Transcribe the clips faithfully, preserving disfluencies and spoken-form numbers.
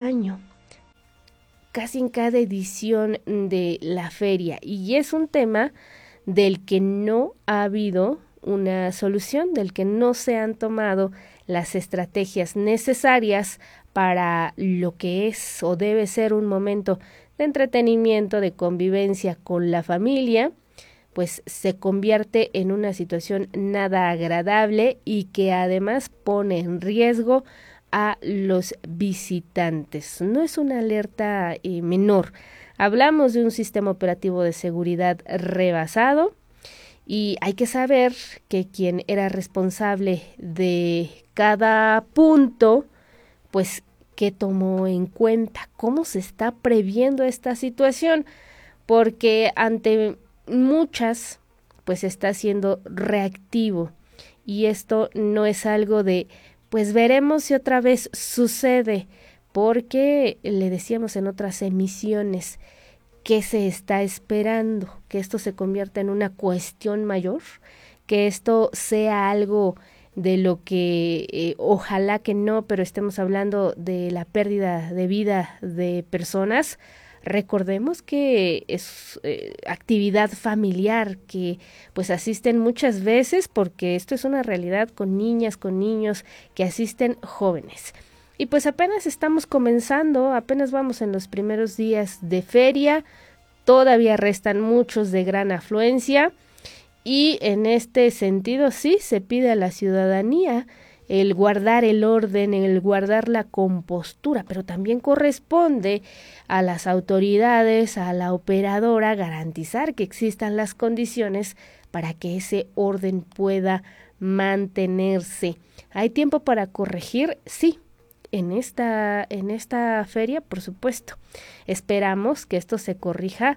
año, casi en cada edición de la feria, y es un tema del que no ha habido una solución, del que no se han tomado las estrategias necesarias para lo que es o debe ser un momento de entretenimiento, de convivencia con la familia, pues se convierte en una situación nada agradable y que además pone en riesgo a los visitantes. No es una alerta eh, menor. Hablamos de un sistema operativo de seguridad rebasado y hay que saber que quien era responsable de cada punto, pues, ¿qué tomó en cuenta? ¿Cómo se está previendo esta situación? Porque ante muchas, pues está siendo reactivo y esto no es algo de pues veremos si otra vez sucede, porque le decíamos en otras emisiones que se está esperando, que esto se convierta en una cuestión mayor, que esto sea algo de lo que eh, ojalá que no, pero estemos hablando de la pérdida de vida de personas. Recordemos que es eh, actividad familiar, que pues asisten muchas veces, porque esto es una realidad con niñas, con niños que asisten jóvenes. Y pues apenas estamos comenzando, apenas vamos en los primeros días de feria, todavía restan muchos de gran afluencia y en este sentido sí se pide a la ciudadanía el guardar el orden, el guardar la compostura, pero también corresponde a las autoridades, a la operadora, garantizar que existan las condiciones para que ese orden pueda mantenerse. ¿Hay tiempo para corregir? Sí, en esta, en esta feria, por supuesto. Esperamos que esto se corrija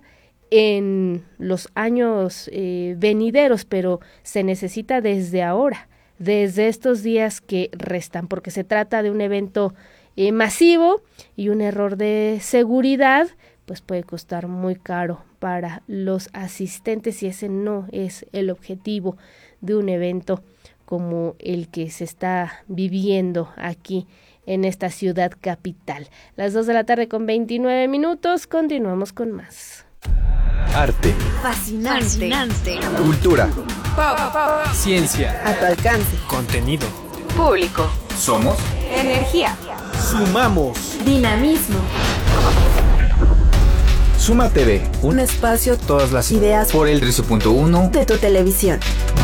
en los años eh, venideros, pero se necesita desde ahora, desde estos días que restan, porque se trata de un evento eh, masivo y un error de seguridad pues puede costar muy caro para los asistentes y ese no es el objetivo de un evento como el que se está viviendo aquí en esta ciudad capital. Las dos de la tarde con veintinueve minutos, continuamos con más. Arte. Fascinante. Fascinante. Cultura. Pop. Ciencia. A tu alcance. Contenido. Público. Somos energía. Sumamos. Dinamismo. Suma T V. Un espacio, todas las ideas por el trece punto uno de tu televisión.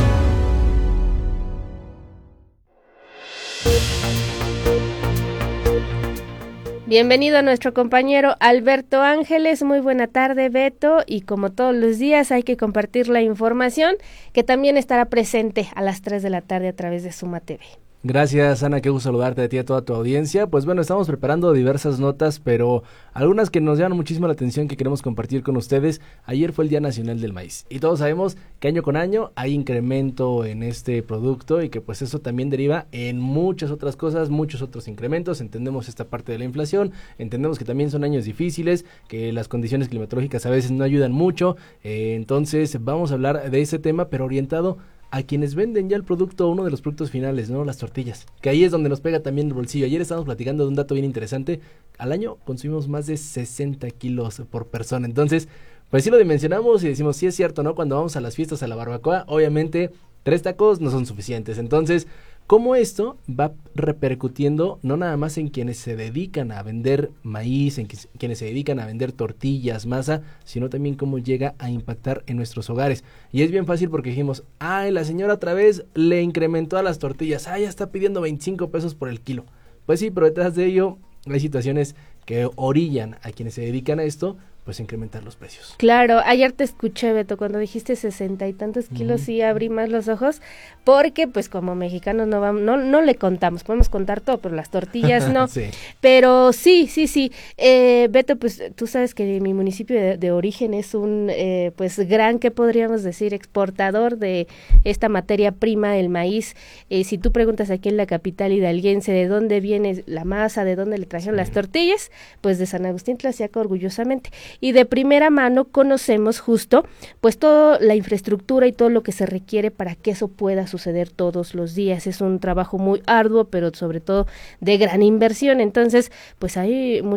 Bienvenido a nuestro compañero Alberto Ángeles. Muy buena tarde, Beto, y como todos los días hay que compartir la información que también estará presente a las tres de la tarde a través de Suma T V. Gracias, Ana, qué gusto saludarte a ti y a toda tu audiencia. Pues bueno, estamos preparando diversas notas, pero algunas que nos llaman muchísimo la atención que queremos compartir con ustedes. Ayer fue el Día Nacional del Maíz y todos sabemos que año con año hay incremento en este producto y que pues eso también deriva en muchas otras cosas, muchos otros incrementos. Entendemos esta parte de la inflación, entendemos que también son años difíciles, que las condiciones climatológicas a veces no ayudan mucho, eh, entonces vamos a hablar de ese tema, pero orientado a quienes venden ya el producto, uno de los productos finales, ¿no? Las tortillas, que ahí es donde nos pega también el bolsillo. Ayer estábamos platicando de un dato bien interesante. Al año consumimos más de sesenta kilos por persona. Entonces, pues sí lo dimensionamos y decimos, sí es cierto, ¿no? Cuando vamos a las fiestas, a la barbacoa, obviamente tres tacos no son suficientes. Entonces, ¿cómo esto va repercutiendo no nada más en quienes se dedican a vender maíz, en quienes se dedican a vender tortillas, masa, sino también cómo llega a impactar en nuestros hogares? Y es bien fácil porque dijimos, ay, la señora otra vez le incrementó a las tortillas, ay, ya está pidiendo veinticinco pesos por el kilo. Pues sí, pero detrás de ello hay situaciones que orillan a quienes se dedican a esto, pues incrementar los precios. Claro, ayer te escuché, Beto, cuando dijiste sesenta y tantos kilos, uh-huh. Sí abrí más los ojos, porque pues como mexicanos no vamos, no, no le contamos, podemos contar todo, pero las tortillas no. Sí. Pero sí, sí, sí. Eh, Beto, pues tú sabes que mi municipio de, de origen es un eh, pues gran, ¿qué podríamos decir? Exportador de esta materia prima, el maíz. Eh, si tú preguntas aquí en la capital hidalguense de dónde viene la masa, de dónde le trajeron sí. las tortillas, pues de San Agustín Tlaxiaca orgullosamente. Y de primera mano conocemos justo pues toda la infraestructura y todo lo que se requiere para que eso pueda suceder todos los días. Es un trabajo muy arduo, pero sobre todo de gran inversión. Entonces, pues hay